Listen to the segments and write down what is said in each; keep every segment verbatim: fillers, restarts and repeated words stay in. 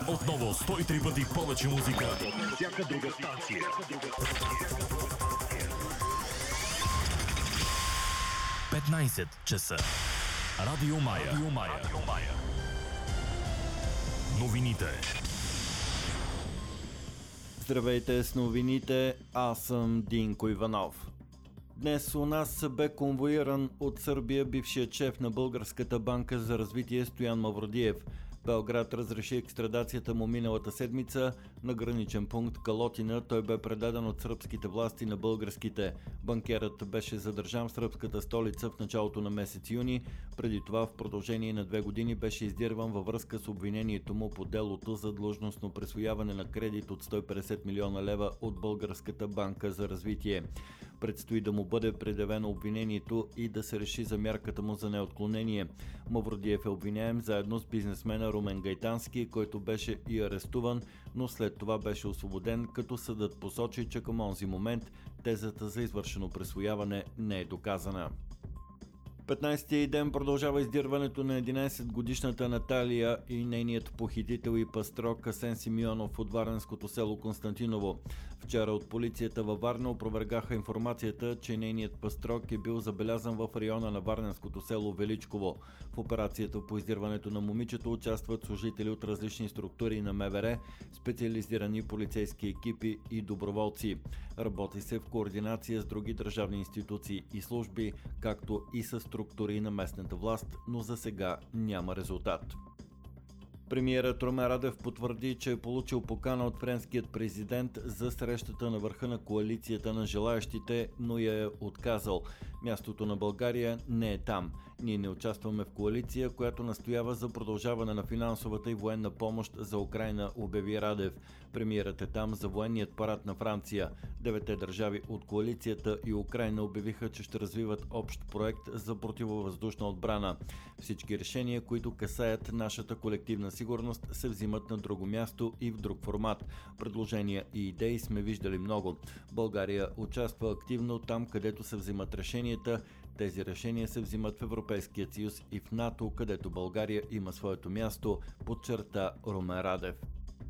Отново сто и три пъти повече музика от всяка друга станция. петнайсет часа. Радио Мая. Радио Мая. Радио Мая. Новините. Здравейте с новините, аз съм Динко Иванов. Днес у нас бе конвоиран от Сърбия бившият шеф на Българската банка за развитие Стоян Мавродиев. Белград разреши екстрадацията му миналата седмица на граничен пункт Калотина. Той бе предаден от сръбските власти на българските. Банкерът беше задържан в сръбската столица в началото на месец юни. Преди това в продължение на две години беше издирван във връзка с обвинението му по делото за длъжностно присвояване на кредит от сто и петдесет милиона лева от Българската банка за развитие. Предстои да му бъде предявено обвинението и да се реши за мярката му за неотклонение. Мавродиев е обвиняем заедно с бизнесмена Румен Гайтански, който беше и арестуван, но след това беше освободен, като съдът посочи, че към онзи момент тезата за извършено присвояване не е доказана. петнайсети ден продължава издирването на единайсетгодишната Наталия и нейният похитител и пастрок Асен Симеонов от варненското село Константиново. Вчера от полицията във Варна опровергаха информацията, че нейният пастрок е бил забелязан в района на варненското село Величково. В операцията по издирването на момичето участват служители от различни структури на МВР, специализирани полицейски екипи и доброволци. Работи се в координация с други държавни институции и служби, както и с структури на местната власт, но за сега няма резултат. Премиерът Румен Радев потвърди, че е получил покана от френският президент за срещата на върха на коалицията на желаящите, но я е отказал. Мястото на България не е там. Ние не участваме в коалиция, която настоява за продължаване на финансовата и военна помощ за Украйна, обяви Радев. Премиерът е там за военният парад на Франция. Девете държави от коалицията и Украйна обявиха, че ще развиват общ проект за противовъздушна отбрана. Всички решения, които касаят нашата колективна сигурност, се взимат на друго място и в друг формат. Предложения и идеи сме виждали много. България участва активно там, където се взимат решенията. Тези решения се взимат в Европейския съюз и в НАТО, където България има своето място, подчерта Румен Радев.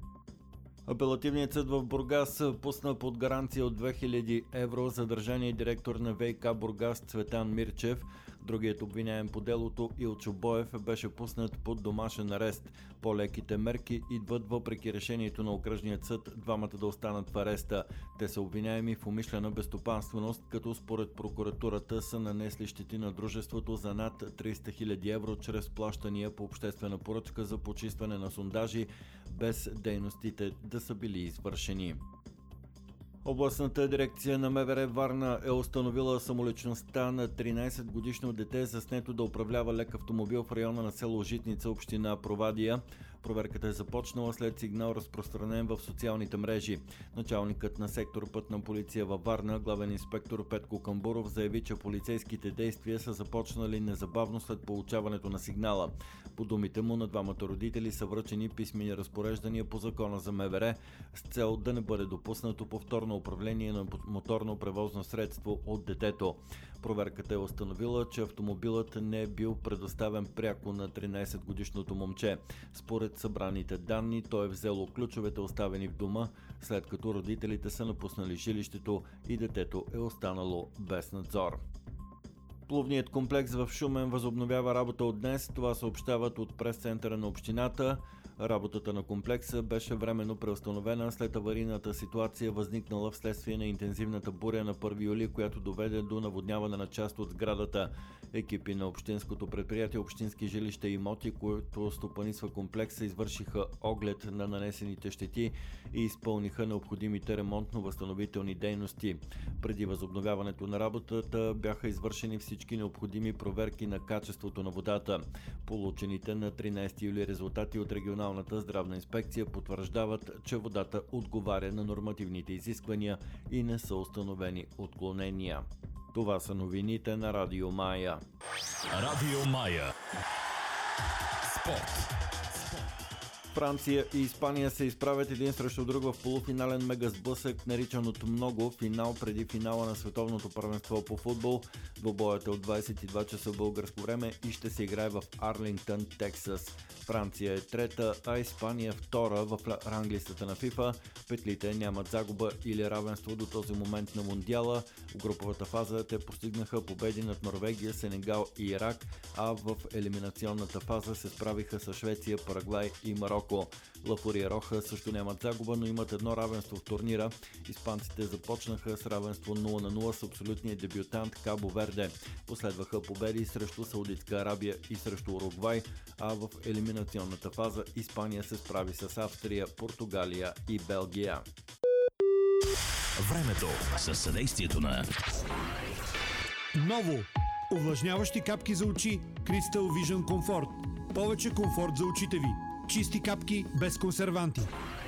Апелативният съд в Бургас пусна под гаранция от две хиляди евро задържания директор на ВиК Бургас Цветан Мирчев. Другият обвиняем по делото Илчо Боев беше пуснат под домашен арест. По-леките мерки идват въпреки решението на окръжният съд двамата да останат в ареста. Те са обвиняеми в умишлена безстопанственост, като според прокуратурата са нанесли щети на дружеството за над триста хиляди евро чрез плащания по обществена поръчка за почистване на сондажи, без дейностите да са били извършени. Областната дирекция на МВР Варна е установила самоличността на тринайсетгодишно дете, заснето да управлява лек автомобил в района на село Житница, община Провадия. Проверката е започнала след сигнал, разпространен в социалните мрежи. Началникът на сектор Пътна полиция във Варна, главен инспектор Петко Камбуров, заяви, че полицейските действия са започнали незабавно след получаването на сигнала. По думите му, на двамата родители са връчени писмени разпореждания по закона за МВР с цел да не бъде допуснато повторно управление на моторно превозно средство от детето. Проверката е установила, че автомобилът не е бил предоставен пряко на тринайсетгодишното момче. Според събраните данни, той е взело ключовете, оставени в дома, след като родителите са напуснали жилището и детето е останало без надзор. Плувният комплекс в Шумен възобновява работа от днес. Това съобщават от прес-центъра на общината. Работата на комплекса беше временно преустановена след аварийната ситуация, възникнала вследствие на интензивната буря на първи юли, която доведе до наводняване на част от сградата. Екипи на общинското предприятие Общински жилища и имоти, които стопанисва комплекса, извършиха оглед на нанесените щети и изпълниха необходимите ремонтно-възстановителни дейности. Преди възобновяването на работата бяха извършени всички необходими проверки на качеството на водата. Получените на тринайсети юли резултати от регионалната здравна инспекция потвърждават, че водата отговаря на нормативните изисквания и не са установени отклонения. Това са новините на Радио Мая. Радио Мая. Спорт. Франция и Испания се изправят един срещу друг в полуфинален мегасблъсък, наричан от много финал преди финала на световното първенство по футбол. Двобоят е от двадесет и два часа българско време и ще се играе в Арлингтън, Тексас. Франция е трета, а Испания втора в ранглистата на ФИФА. Петлите нямат загуба или равенство до този момент на Мундиала. В груповата фаза те постигнаха победи над Норвегия, Сенегал и Ирак, а в елиминационната фаза се справиха с Швеция, Парагвай и Мароко. Лафурия Роха също нямат загуба, но имат едно равенство в турнира. Испанците започнаха с равенство нула на нула с абсолютния дебютант Кабо Верде. Последваха победи срещу Саудитска Арабия и срещу Уругвай, а в елиминационната фаза Испания се справи с Австрия, Португалия и Белгия. Времето със съдействието на Ново! Увлажняващи капки за очи Crystal Vision Comfort. Повече комфорт за очите ви. Чисти капки без консерванти.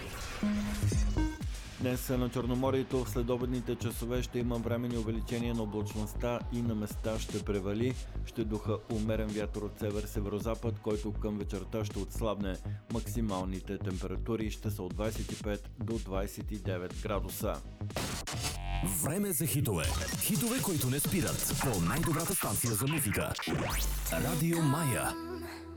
Днес на Черноморието в следобедните часове ще има временни увеличения на облачността и на места ще превали. Ще духа умерен вятър от север-северозапад, който към вечерта ще отслабне. Максималните температури ще са от двадесет и пет до двадесет и девет градуса. Време за хитове. Хитове, които не спират по най-добрата станция за музика. Радио Мая.